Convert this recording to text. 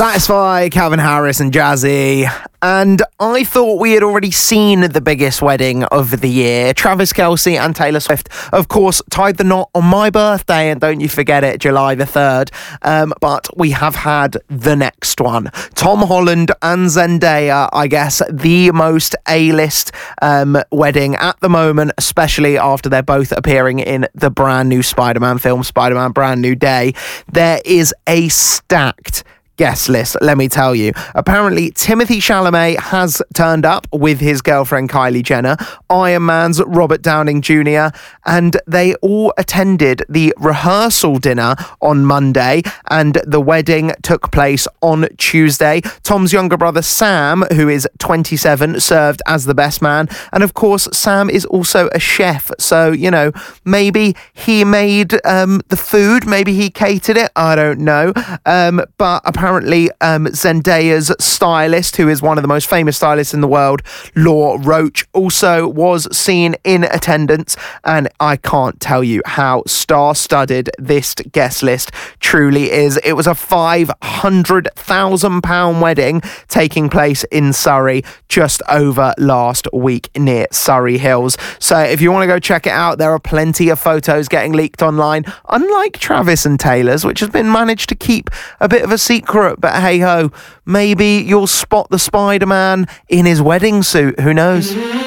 Satisfy, Calvin Harris and Jazzy. And I thought we had already seen the biggest wedding of the year. Travis Kelce and Taylor Swift, of course, tied the knot on my birthday, and don't you forget it, July the 3rd. But we have had the next one. Tom Holland and Zendaya, I guess, the most A-list wedding at the moment, especially after they're both appearing in the brand new Spider-Man film, Spider-Man Brand New Day. There is a stacked guest list, let me tell you. Apparently, Timothée Chalamet has turned up with his girlfriend Kylie Jenner, Iron Man's Robert Downing Jr., and they all attended the rehearsal dinner on Monday, and the wedding took place on Tuesday. Tom's younger brother Sam, who is 27, served as the best man, and of course, Sam is also a chef, so, you know, maybe he made the food, maybe he catered it, I don't know, but apparently Zendaya's stylist, who is one of the most famous stylists in the world, Law Roach, also was seen in attendance, and I can't tell you how star-studded this guest list truly is. It was a £500,000 wedding taking place in Surrey just over last week near Surrey Hills. So if you want to go check it out, there are plenty of photos getting leaked online, unlike Travis and Taylor's, which has been managed to keep a bit of a secret. But hey ho, maybe you'll spot the Spider-Man in his wedding suit, who knows?